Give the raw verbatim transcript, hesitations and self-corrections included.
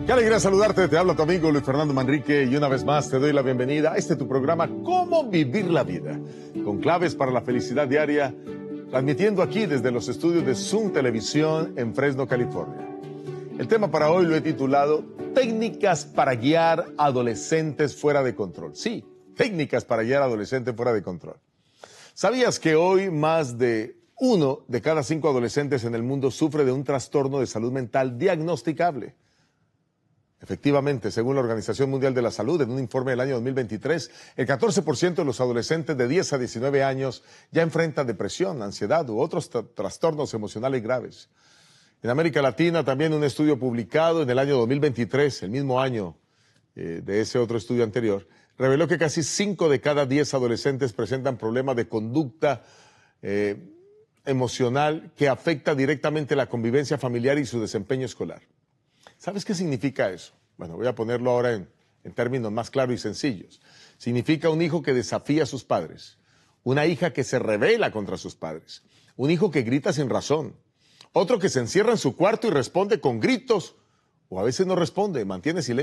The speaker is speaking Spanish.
Qué alegría saludarte, te habla tu amigo Luis Fernando Manrique y una vez más te doy la bienvenida a este tu programa Cómo Vivir la Vida, con claves para la felicidad diaria, transmitiendo aquí desde los estudios de Zoom Televisión en Fresno, California. El tema para hoy lo he titulado Técnicas para guiar adolescentes fuera de control. Sí, técnicas para guiar adolescentes fuera de control. ¿Sabías que hoy más de uno de cada cinco adolescentes en el mundo sufre de un trastorno de salud mental diagnosticable? Efectivamente, según la Organización Mundial de la Salud, en un informe del año dos mil veintitrés, el catorce por ciento de los adolescentes de diez a diecinueve años ya enfrentan depresión, ansiedad u otros tra- trastornos emocionales graves. En América Latina, también un estudio publicado en el año dos mil veintitrés, el mismo año eh, de ese otro estudio anterior, reveló que casi cinco de cada diez adolescentes presentan problemas de conducta eh, emocional que afecta directamente la convivencia familiar y su desempeño escolar. ¿Sabes qué significa eso? Bueno, voy a ponerlo ahora en, en términos más claros y sencillos. Significa un hijo que desafía a sus padres, una hija que se rebela contra sus padres, un hijo que grita sin razón, otro que se encierra en su cuarto y responde con gritos, o a veces no responde, mantiene silencio.